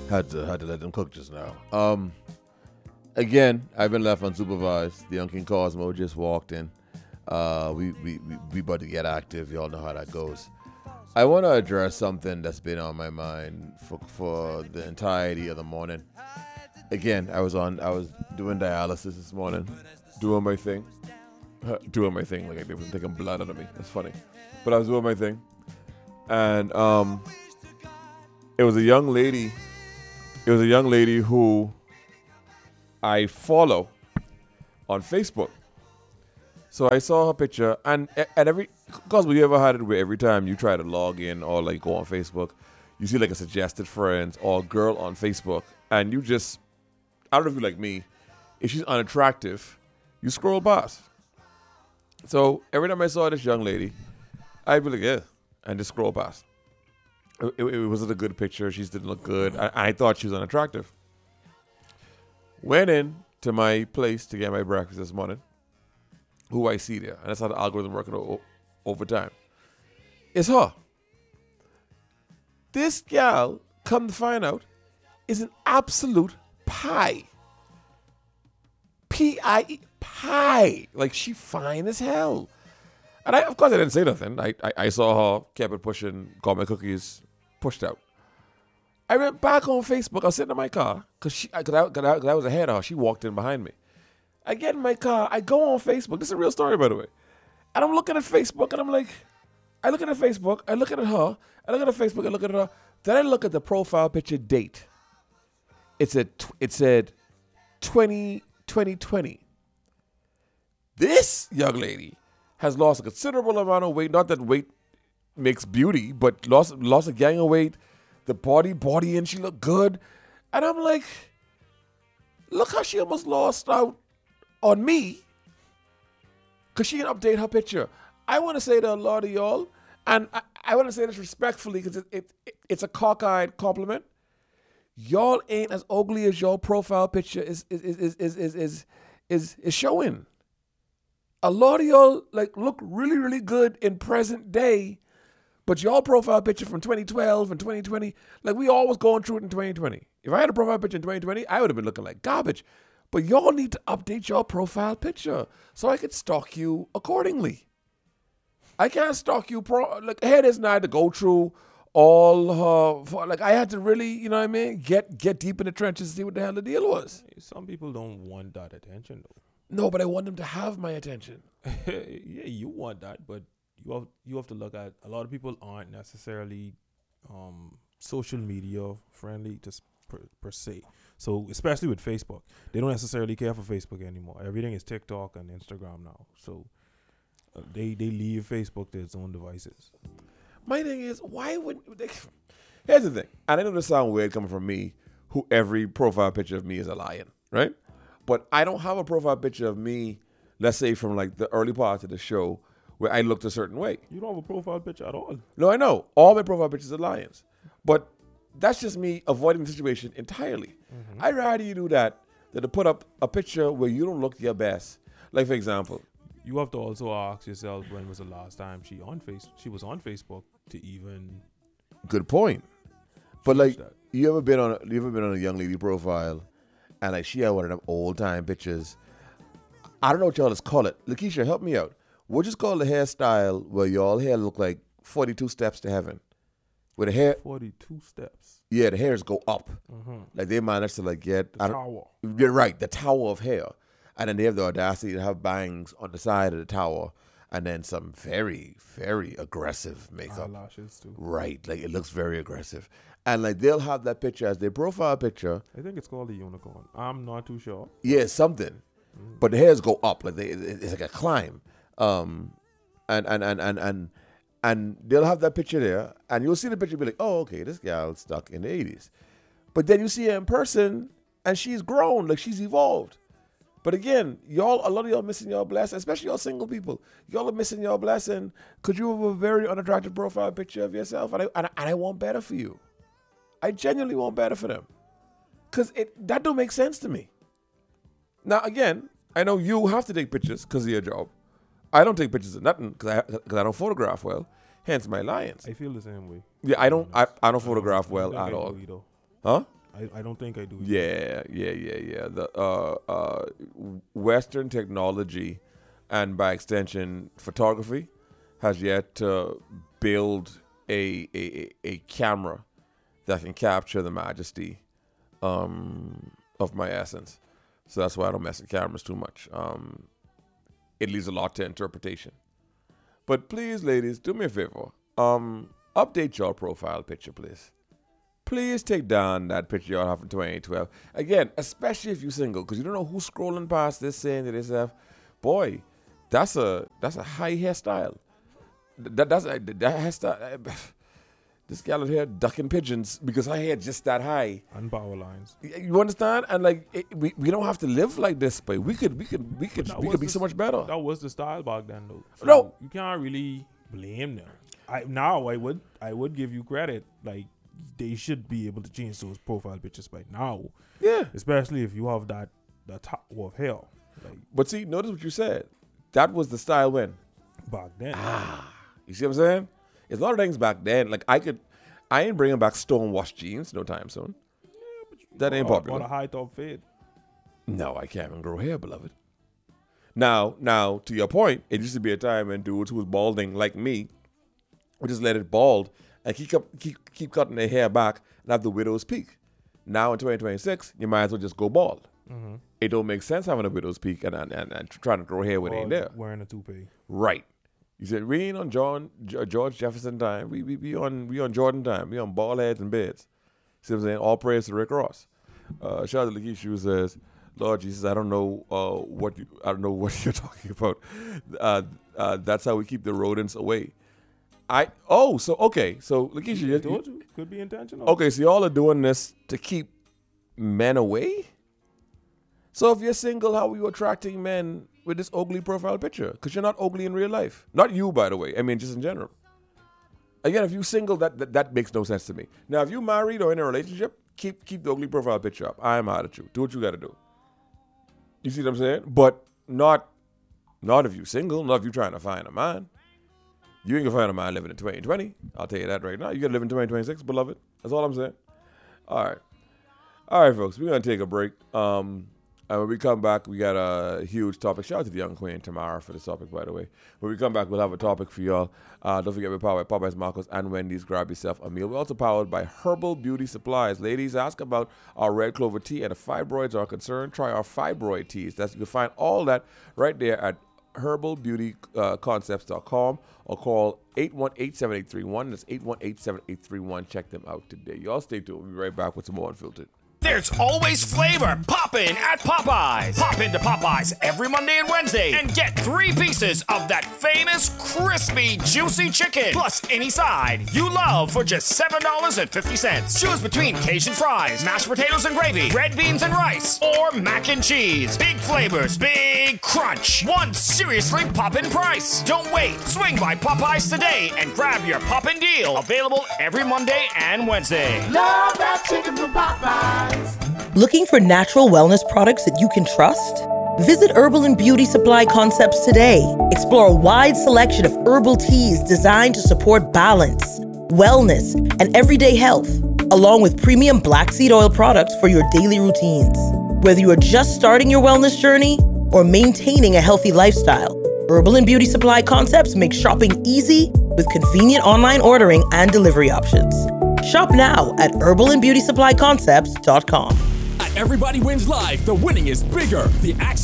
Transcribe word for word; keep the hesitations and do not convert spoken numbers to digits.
Had to had to let them cook just now. Um, again, I've been left unsupervised. The Young King Cosmo just walked in. Uh, we we we we about to get active. Y'all know how that goes. I want to address something that's been on my mind for for the entirety of the morning. Again, I was on. I was doing dialysis this morning, doing my thing, doing my thing. Like they were taking blood out of me. That's funny, but I was doing my thing, and um, it was a young lady. It was a young lady who I follow on Facebook. So I saw her picture, and at every, because we ever had it where every time you try to log in or like go on Facebook, you see like a suggested friends or a girl on Facebook, and you just, I don't know if you're like me, if she's unattractive, you scroll past. So every time I saw this young lady, I'd be like, yeah, and just scroll past. It, it, it wasn't a good picture. She didn't look good. I, I thought she was unattractive. Went in to my place to get my breakfast this morning. Who I see there, and that's how the algorithm working o- over time. It's her. This gal, come to find out, is an absolute pie. P I E, pie. Like, she fine as hell. And I, of course, I didn't say nothing. I, I, I saw her, kept it pushing, got my cookies pushed out. I went back on Facebook. I was sitting in my car, because she, cause I, cause I, cause I was ahead of her. She walked in behind me. I get in my car, I go on Facebook. This is a real story, by the way. And I'm looking at Facebook, and I'm like, I look at Facebook, I look at her, I look at her Facebook, I look at her. Then I look at the profile picture date. It said, it said twenty twenty. This young lady has lost a considerable amount of weight. Not that weight makes beauty, but lost, lost a gang of weight. The body, body, and she looked good. And I'm like, look how she almost lost out on me, because she can update her picture. I want to say to a lot of y'all, and I, I want to say this respectfully, because it, it, it, it's a cockeyed compliment. Y'all ain't as ugly as your profile picture is is is is is is is, is showing. A lot of y'all like look really really good in present day, but your profile picture from twenty twelve and twenty twenty, like we always going through it in twenty twenty. If I had a profile picture in twenty twenty, I would have been looking like garbage. But y'all need to update your profile picture so I could stalk you accordingly. I can't stalk you. Pro- like, here it is now to go through all her, like I had to really, you know what I mean, get get deep in the trenches to see what the hell the deal was. Some people don't want that attention, though. No, but I want them to have my attention. Yeah, you want that, but you have you have to look at, a lot of people aren't necessarily um, social media friendly, just per, per se. So especially with Facebook, they don't necessarily care for Facebook anymore. Everything is TikTok and Instagram now. So uh, they they leave Facebook to its own devices. My thing is, why wouldn't they? Here's the thing, and I know this sounds weird coming from me, who every profile picture of me is a lion, right? But I don't have a profile picture of me, let's say from like the early parts of the show, where I looked a certain way. You don't have a profile picture at all. No, I know. All my profile pictures are lions. But that's just me avoiding the situation entirely. Mm-hmm. I'd rather you do that than to put up a picture where you don't look your best. Like, for example, you have to also ask yourself, when was the last time she on face she was on Facebook to even. Good point. But like, that. you ever been on a, you ever been on a young lady profile, and like she had one of them old time pictures. I don't know what y'all just call it. Lakeisha, help me out. What you call the hairstyle where y'all hair look like forty-two steps to heaven? Where the hair forty-two steps. Yeah, the hairs go up. Mm-hmm. Like they managed to like get the tower. You're right, the tower of hair. And then they have the audacity to have bangs on the side of the tower, and then some very, very aggressive makeup. Eyelashes too. Right, like it looks very aggressive. And like they'll have that picture as their profile picture. I think it's called a unicorn. I'm not too sure. Yeah, something. Mm. But the hairs go up, like they, it's like a climb. Um, and and and and and and they'll have that picture there, and you'll see the picture and be like, oh, okay, this gal's stuck in the eighties. But then you see her in person, and she's grown, like she's evolved. But again, y'all, a lot of y'all missing y'all blessing, especially y'all single people. Y'all are missing y'all blessing because you have a very unattractive profile picture of yourself, and I, and I, and I want better for you. I genuinely want better for them. Because it that don't make sense to me. Now, again, I know you have to take pictures because of your job. I don't take pictures of nothing because I, cause I don't photograph well, hence my lions. I feel the same way. Yeah, I don't I, I don't photograph well at all. Though. Huh? I, I don't think I do. Yeah, yeah, yeah, yeah. The uh, uh, Western technology, and by extension, photography, has yet to build a a, a camera that can capture the majesty um, of my essence. So that's why I don't mess with cameras too much. Um, it leaves a lot to interpretation. But please, ladies, do me a favor. Um, update your profile picture, please. Please take down that picture y'all have in twenty twelve. Again, especially if you're single, because you don't know who's scrolling past this saying to themselves, boy, that's a that's a high hairstyle. That that's a, that hairstyle. This gal out here ducking pigeons because her hair just that high. And power lines. You understand? And like it, we, we don't have to live like this, but we could we could we could we could be the, so much better. That was the style back then, though. So no, you can't really blame them. I now I would I would give you credit. Like they should be able to change those profile pictures by now. Yeah. Especially if you have that that top of hair. Like, but see, notice what you said. That was the style when back then. Ah, you see what I'm saying? There's a lot of things back then. Like I could, I ain't bringing back stonewashed jeans no time soon. Yeah, but you that ain't popular. What a high top fade. No, I can't even grow hair, beloved. Now, now to your point, it used to be a time when dudes who was balding like me would just let it bald and keep keep keep cutting their hair back and have the widow's peak. Now in twenty twenty-six, you might as well just go bald. Mm-hmm. It don't make sense having a widow's peak and and, and, and trying to grow hair when it ain't there. Wearing a toupee. Right. You said we ain't on John, George Jefferson time. We we we on we on Jordan time. We on bald heads and beds. See what I'm saying? All praise to Rick Ross. Uh, shout out to Lakeisha who says, "Lord Jesus, I don't know uh, what you I don't know what you're talking about. Uh, uh, that's how we keep the rodents away." I oh so okay so Lakeisha, you, told you could be intentional. Okay, so y'all are doing this to keep men away. So if you're single, how are you attracting men with this ugly profile picture? Because you're not ugly in real life. Not you, by the way. I mean, just in general. Again, if you're single, that, that that makes no sense to me. Now, if you're married or in a relationship, keep keep the ugly profile picture up. I'm out at you. Do what you got to do. You see what I'm saying? But not not if you're single. Not if you're trying to find a man. You ain't gonna find a man living in twenty twenty. I'll tell you that right now. You gotta live in twenty twenty-six, beloved. That's all I'm saying. All right. All right, folks. We're gonna take a break. Um... And when we come back, we got a huge topic. Shout out to the young queen, Tamara, for this topic, by the way. When we come back, we'll have a topic for y'all. Uh, don't forget, we're powered by Popeyes, Marcos, and Wendy's. Grab yourself a meal. We're also powered by Herbal Beauty Supplies. Ladies, ask about our red clover tea, and if fibroids are concerned, try our fibroid teas. That's, you can find all that right there at herbal beauty concepts dot com or call eight one eight, seven eight three one. That's eight one eight, seven eight three one. Check them out today. Y'all stay tuned. We'll be right back with some more Unfiltered. There's always flavor poppin' at Popeyes. Pop into Popeyes every Monday and Wednesday and get three pieces of that famous crispy, juicy chicken, plus any side you love for just seven dollars and fifty cents. Choose between Cajun fries, mashed potatoes and gravy, red beans and rice, or mac and cheese. Big flavors, big crunch, one seriously poppin' price. Don't wait. Swing by Popeyes today and grab your poppin' deal. Available every Monday and Wednesday. Love that chicken from Popeyes. Looking for natural wellness products that you can trust? Visit Herbal and Beauty Supply Concepts today. Explore a wide selection of herbal teas designed to support balance, wellness, and everyday health, along with premium black seed oil products for your daily routines. Whether you are just starting your wellness journey or maintaining a healthy lifestyle, Herbal and Beauty Supply Concepts make shopping easy with convenient online ordering and delivery options. Shop now at herbal and beauty supply concepts dot com. At Everybody Wins Live, the winning is bigger. The